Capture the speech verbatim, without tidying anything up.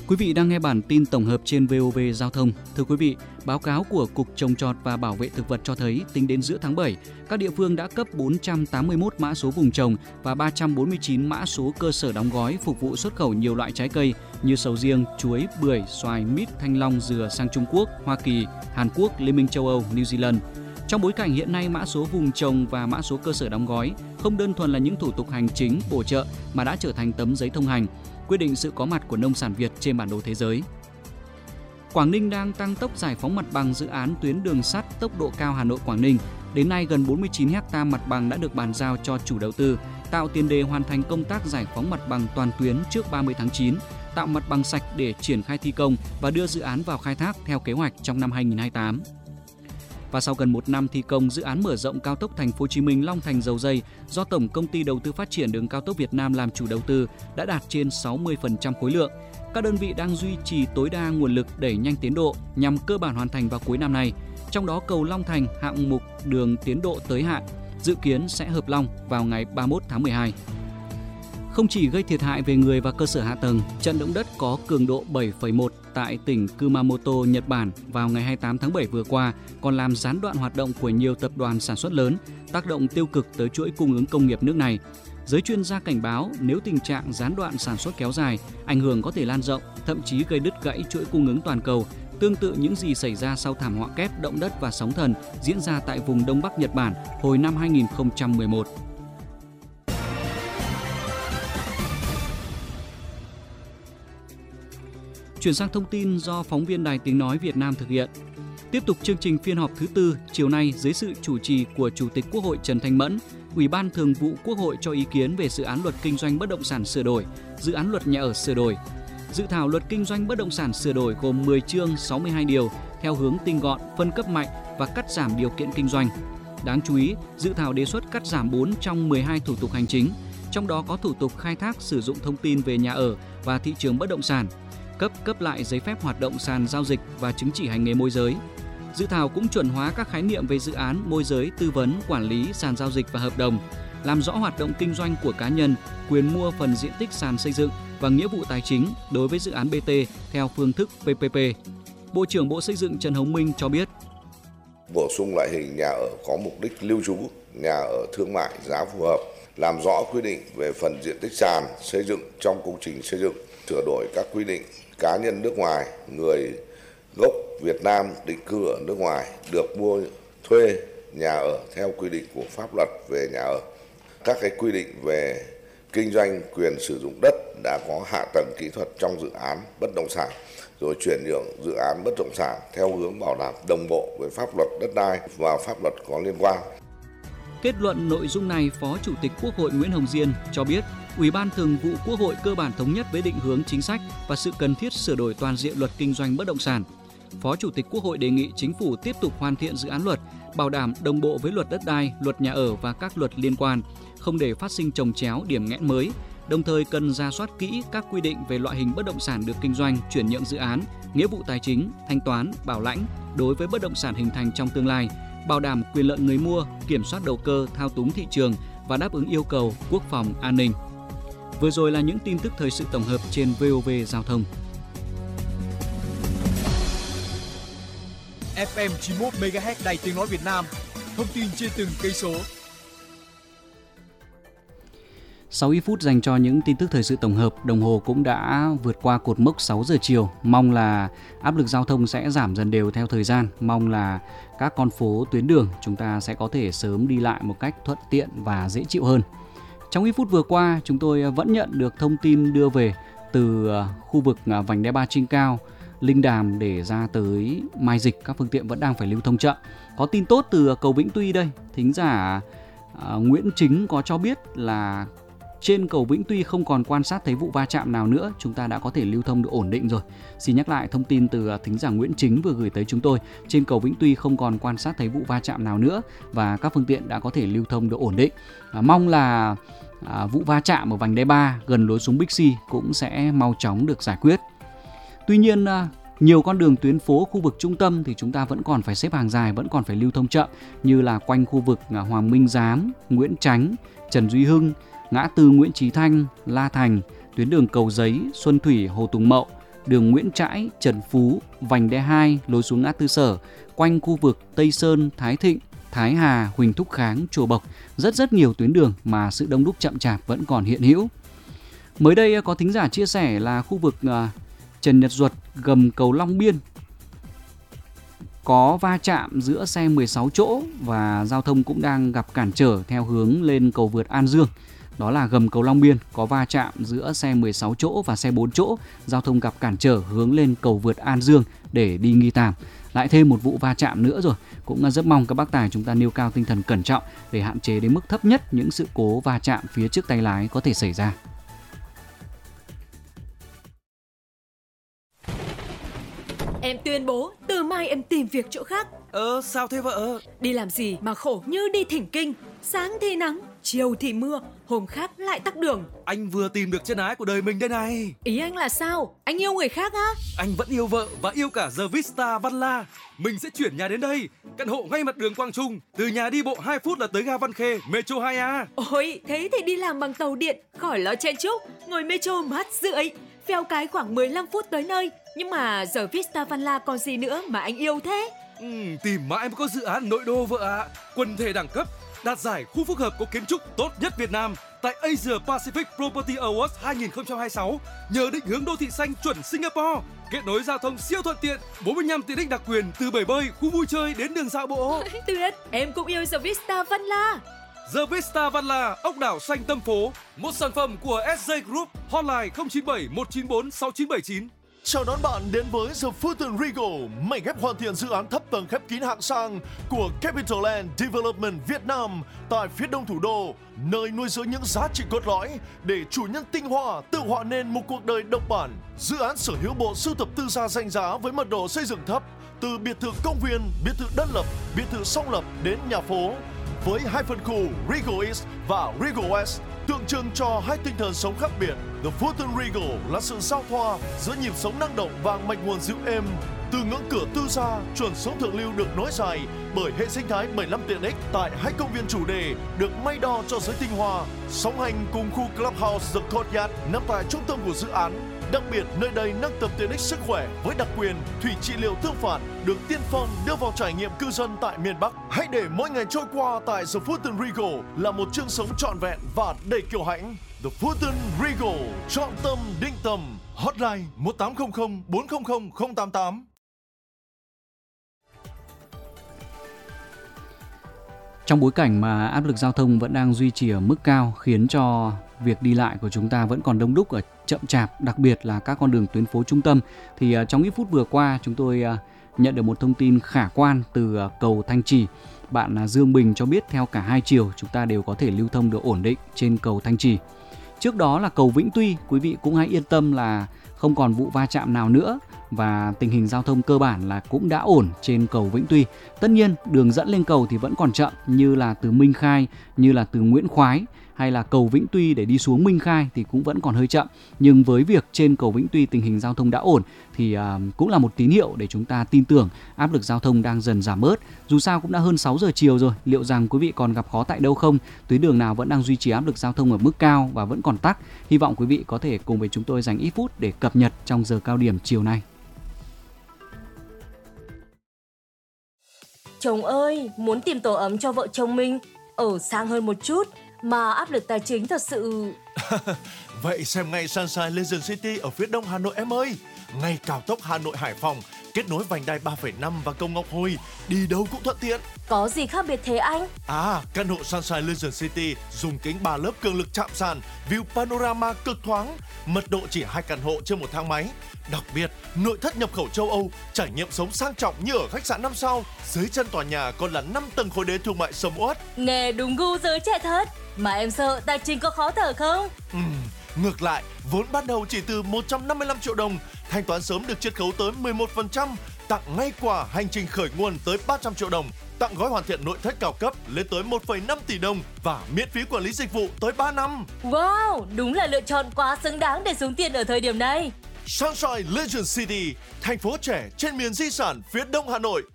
Quý vị đang nghe bản tin tổng hợp trên vê o vê Giao thông. Thưa quý vị, báo cáo của Cục Trồng trọt và Bảo vệ thực vật cho thấy tính đến giữa tháng bảy, các địa phương đã cấp bốn trăm tám mươi mốt mã số vùng trồng và ba trăm bốn mươi chín mã số cơ sở đóng gói phục vụ xuất khẩu nhiều loại trái cây như sầu riêng, chuối, bưởi, xoài, mít, thanh long, dừa sang Trung Quốc, Hoa Kỳ, Hàn Quốc, Liên minh châu Âu, New Zealand. Trong bối cảnh hiện nay mã số vùng trồng và mã số cơ sở đóng gói không đơn thuần là những thủ tục hành chính bổ trợ mà đã trở thành tấm giấy thông hành, quyết định sự có mặt của nông sản Việt trên bản đồ thế giới. Quảng Ninh đang tăng tốc giải phóng mặt bằng dự án tuyến đường sắt tốc độ cao Hà Nội - Quảng Ninh. Đến nay, gần bốn mươi chín héc ta mặt bằng đã được bàn giao cho chủ đầu tư, tạo tiền đề hoàn thành công tác giải phóng mặt bằng toàn tuyến trước ba mươi tháng chín, tạo mặt bằng sạch để triển khai thi công và đưa dự án vào khai thác theo kế hoạch trong năm hai nghìn không trăm hai mươi tám. Và sau gần một năm thi công, dự án mở rộng cao tốc Thành phố Hồ Chí Minh - Long Thành - Dầu Giây do Tổng Công ty Đầu tư Phát triển Đường cao tốc Việt Nam làm chủ đầu tư đã đạt trên sáu mươi phần trăm khối lượng. Các đơn vị đang duy trì tối đa nguồn lực đẩy nhanh tiến độ nhằm cơ bản hoàn thành vào cuối năm nay. Trong đó cầu Long Thành hạng mục đường tiến độ tới hạn, dự kiến sẽ hợp long vào ngày ba mươi mốt tháng mười hai. Không chỉ gây thiệt hại về người và cơ sở hạ tầng, trận động đất có cường độ bảy phẩy một tại tỉnh Kumamoto, Nhật Bản vào ngày hai mươi tám tháng bảy vừa qua còn làm gián đoạn hoạt động của nhiều tập đoàn sản xuất lớn, tác động tiêu cực tới chuỗi cung ứng công nghiệp nước này. Giới chuyên gia cảnh báo nếu tình trạng gián đoạn sản xuất kéo dài, ảnh hưởng có thể lan rộng, thậm chí gây đứt gãy chuỗi cung ứng toàn cầu, tương tự những gì xảy ra sau thảm họa kép, động đất và sóng thần diễn ra tại vùng Đông Bắc Nhật Bản hồi năm hai nghìn không trăm mười một. Chuyển sang thông tin do phóng viên Đài Tiếng Nói Việt Nam thực hiện. Tiếp tục chương trình phiên họp thứ tư, chiều nay dưới sự chủ trì của Chủ tịch Quốc hội Trần Thanh Mẫn, Ủy ban Thường vụ Quốc hội cho ý kiến về dự án luật kinh doanh bất động sản sửa đổi, dự án luật nhà ở sửa đổi. Dự thảo luật kinh doanh bất động sản sửa đổi gồm mười chương sáu mươi hai điều theo hướng tinh gọn, phân cấp mạnh và cắt giảm điều kiện kinh doanh. Đáng chú ý, dự thảo đề xuất cắt giảm bốn trong mười hai thủ tục hành chính, trong đó có thủ tục khai thác sử dụng thông tin về nhà ở và thị trường bất động sản, cấp cấp lại giấy phép hoạt động sàn giao dịch và chứng chỉ hành nghề môi giới. Dự thảo cũng chuẩn hóa các khái niệm về dự án, môi giới, tư vấn, quản lý, sàn giao dịch và hợp đồng, làm rõ hoạt động kinh doanh của cá nhân, quyền mua phần diện tích sàn xây dựng và nghĩa vụ tài chính đối với dự án bê tê theo phương thức pê pê pê. Bộ trưởng Bộ Xây dựng Trần Hồng Minh cho biết. Bổ sung loại hình nhà ở có mục đích lưu trú, nhà ở thương mại giá phù hợp, làm rõ quy định về phần diện tích sàn xây dựng trong công trình xây dựng, sửa đổi các quy định cá nhân nước ngoài, người gốc Việt Nam định cư ở nước ngoài được mua thuê nhà ở theo quy định của pháp luật về nhà ở. Các cái quy định về kinh doanh quyền sử dụng đất đã có hạ tầng kỹ thuật trong dự án bất động sản, rồi chuyển nhượng dự án bất động sản theo hướng bảo đảm đồng bộ với pháp luật đất đai và pháp luật có liên quan. Kết luận nội dung này, Phó Chủ tịch Quốc hội Nguyễn Hồng Diên cho biết, Ủy ban Thường vụ Quốc hội cơ bản thống nhất với định hướng chính sách và sự cần thiết sửa đổi toàn diện luật kinh doanh bất động sản. Phó Chủ tịch Quốc hội đề nghị Chính phủ tiếp tục hoàn thiện dự án luật, bảo đảm đồng bộ với luật đất đai, luật nhà ở và các luật liên quan, không để phát sinh chồng chéo, điểm nghẽn mới. Đồng thời cần rà soát kỹ các quy định về loại hình bất động sản được kinh doanh, chuyển nhượng dự án, nghĩa vụ tài chính, thanh toán, bảo lãnh đối với bất động sản hình thành trong tương lai, bảo đảm quyền lợi người mua, kiểm soát đầu cơ, thao túng thị trường và đáp ứng yêu cầu quốc phòng an ninh. Vừa rồi là những tin tức thời sự tổng hợp trên vê o vê Giao thông. ép em chín mươi mốt mê ga héc Đài Tiếng Nói Việt Nam, thông tin trên từng cây số. sáu mươi phút dành cho những tin tức thời sự tổng hợp, đồng hồ cũng đã vượt qua cột mốc sáu giờ chiều. Mong là áp lực giao thông sẽ giảm dần đều theo thời gian. Mong là các con phố, tuyến đường chúng ta sẽ có thể sớm đi lại một cách thuận tiện và dễ chịu hơn. Trong ít phút vừa qua, chúng tôi vẫn nhận được thông tin đưa về từ khu vực vành đai ba trên cao, Linh Đàm để ra tới Mai Dịch, các phương tiện vẫn đang phải lưu thông chậm. Có tin tốt từ cầu Vĩnh Tuy đây. Thính giả uh, Nguyễn Chính có cho biết là trên cầu Vĩnh Tuy không còn quan sát thấy vụ va chạm nào nữa, chúng ta đã có thể lưu thông được ổn định rồi. Xin nhắc lại thông tin từ thính giả Nguyễn Chính vừa gửi tới chúng tôi. Trên cầu Vĩnh Tuy không còn quan sát thấy vụ va chạm nào nữa và các phương tiện đã có thể lưu thông được ổn định. À, mong là à, vụ va chạm ở vành đai ba gần lối xuống Bixi cũng sẽ mau chóng được giải quyết. Tuy nhiên, à, nhiều con đường tuyến phố khu vực trung tâm thì chúng ta vẫn còn phải xếp hàng dài, vẫn còn phải lưu thông chậm, như là quanh khu vực Hoàng Minh Giám, Nguyễn Chánh, Trần Duy Hưng, ngã tư Nguyễn Chí Thanh, La Thành, tuyến đường Cầu Giấy, Xuân Thủy, Hồ Tùng Mậu, đường Nguyễn Trãi, Trần Phú, vành đai hai, lối xuống ngã tư Sở, quanh khu vực Tây Sơn, Thái Thịnh, Thái Hà, Huỳnh Thúc Kháng, Chùa Bộc. Rất rất nhiều tuyến đường mà sự đông đúc chậm chạp vẫn còn hiện hữu. Mới đây có thính giả chia sẻ là khu vực Trần Nhật Duật, gầm cầu Long Biên có va chạm giữa xe mười sáu chỗ và giao thông cũng đang gặp cản trở theo hướng lên cầu vượt An Dương. Đó là gầm cầu Long Biên có va chạm giữa xe mười sáu chỗ và xe bốn chỗ, giao thông gặp cản trở hướng lên cầu vượt An Dương để đi Nghi Tàm. Lại thêm một vụ va chạm nữa rồi. Cũng rất mong các bác tài chúng ta nêu cao tinh thần cẩn trọng để hạn chế đến mức thấp nhất những sự cố va chạm phía trước tay lái có thể xảy ra. Em tuyên bố từ mai em tìm việc chỗ khác. Ờ sao thế vợ? Đi làm gì mà khổ như đi thỉnh kinh. Sáng thì nắng, chiều thì mưa, hôm khác lại tắc đường. Anh vừa tìm được chân ái của đời mình đây này. Ý anh là sao? Anh yêu người khác á? Anh vẫn yêu vợ và yêu cả The Vista Văn La. Mình sẽ chuyển nhà đến đây. Căn hộ ngay mặt đường Quang Trung. Từ nhà đi bộ hai phút là tới ga Văn Khê, Metro hai A. Ôi, thế thì đi làm bằng tàu điện, khỏi lo chen chúc. Ngồi Metro mát rượi, phèo cái khoảng mười lăm phút tới nơi. Nhưng mà giờ Vista Văn La còn gì nữa mà anh yêu thế? Ừ, tìm mãi mới có dự án nội đô vợ ạ. À. Quần thể đẳng cấp, đạt giải khu phức hợp có kiến trúc tốt nhất Việt Nam tại Asia Pacific Property Awards hai không hai sáu. Nhờ định hướng đô thị xanh chuẩn Singapore, kết nối giao thông siêu thuận tiện, bốn mươi lăm tiện ích đặc quyền từ bể bơi, khu vui chơi đến đường dạo bộ. Tuyệt, em cũng yêu The Vista Văn La. The Vista Văn La, ốc đảo xanh tâm phố, một sản phẩm của ét gi Group, hotline không chín bảy một chín bốn sáu chín bảy chín. Chào đón bạn đến với The Fulton Regal, mảnh ghép hoàn thiện dự án thấp tầng khép kín hạng sang của Capital Development Việt Nam tại phía đông thủ đô, nơi nuôi dưỡng những giá trị cốt lõi để chủ nhân tinh hoa tự họa nên một cuộc đời độc bản. Dự án sở hữu bộ sưu tập tư gia danh giá với mật độ xây dựng thấp, từ biệt thự công viên, biệt thự đơn lập, biệt thự song lập đến nhà phố, với hai phân khu Regal East và Regal West, tượng trưng cho hai tinh thần sống khác biệt. The Fulton Regal là sự giao thoa giữa nhịp sống năng động và mạch nguồn dịu êm. Từ ngưỡng cửa tư gia, chuẩn sống thượng lưu được nối dài bởi hệ sinh thái bảy mươi lăm tiện ích tại hai công viên chủ đề được may đo cho giới tinh hoa. Song hành cùng khu Clubhouse The Courtyard nằm tại trung tâm của dự án. Đặc biệt, nơi đây nâng tầm tiện ích sức khỏe với đặc quyền thủy trị liệu tương phản được tiên phong đưa vào trải nghiệm cư dân tại miền Bắc. Hãy để mỗi ngày trôi qua tại The Fulton Regal là một chương sống trọn vẹn và đầy kiêu hãnh. The Fulton Regal, chọn tâm định tâm. Hotline một tám không không bốn không không không tám tám. Trong bối cảnh mà áp lực giao thông vẫn đang duy trì ở mức cao khiến cho việc đi lại của chúng ta vẫn còn đông đúc ở chậm chạp, đặc biệt là các con đường tuyến phố trung tâm, thì trong ít phút vừa qua chúng tôi nhận được một thông tin khả quan từ cầu Thanh Trì. Bạn Dương Bình cho biết theo cả hai chiều chúng ta đều có thể lưu thông được ổn định trên cầu Thanh Trì. Trước đó là cầu Vĩnh Tuy, quý vị cũng hãy yên tâm là không còn vụ va chạm nào nữa và tình hình giao thông cơ bản là cũng đã ổn trên cầu Vĩnh Tuy. Tất nhiên đường dẫn lên cầu thì vẫn còn chậm, như là từ Minh Khai, như là từ Nguyễn Khoái hay là cầu Vĩnh Tuy để đi xuống Minh Khai thì cũng vẫn còn hơi chậm. Nhưng với việc trên cầu Vĩnh Tuy tình hình giao thông đã ổn thì uh, cũng là một tín hiệu để chúng ta tin tưởng áp lực giao thông đang dần giảm bớt. Dù sao cũng đã hơn sáu giờ chiều rồi, liệu rằng quý vị còn gặp khó tại đâu không? Tuyến đường nào vẫn đang duy trì áp lực giao thông ở mức cao và vẫn còn tắc? Hy vọng quý vị có thể cùng với chúng tôi dành ít phút để cập nhật trong giờ cao điểm chiều nay. Chồng ơi, muốn tìm tổ ấm cho vợ chồng mình ở sang hơn một chút mà áp lực tài chính thật sự. Vậy xem ngay Sunshine Legend City ở phía đông Hà Nội em ơi. Ngay cao tốc Hà Nội Hải Phòng, kết nối vành đai ba phẩy năm và cầu Ngọc Hồi, đi đâu cũng thuận tiện. Có gì khác biệt thế anh? À, căn hộ Sunshine Legend City dùng kính ba lớp cường lực chạm sàn, view panorama cực thoáng, mật độ chỉ hai căn hộ trên một thang máy. Đặc biệt, nội thất nhập khẩu châu Âu, trải nghiệm sống sang trọng như ở khách sạn năm sao. Dưới chân tòa nhà còn là năm tầng khối đế thương mại sầm uất. Nghe đúng gu giới trẻ thật. Mà em sợ tài chính có khó thở không? Ừ, ngược lại, vốn ban đầu chỉ từ một trăm năm mươi lăm triệu đồng, thanh toán sớm được chiết khấu tới mười một phần trăm, tặng ngay quà hành trình khởi nguồn tới ba trăm triệu đồng, tặng gói hoàn thiện nội thất cao cấp lên tới một phẩy năm tỷ đồng và miễn phí quản lý dịch vụ tới ba năm. Wow, đúng là lựa chọn quá xứng đáng để xuống tiền ở thời điểm này. Sunshine Legend City, thành phố trẻ trên miền di sản phía đông Hà Nội.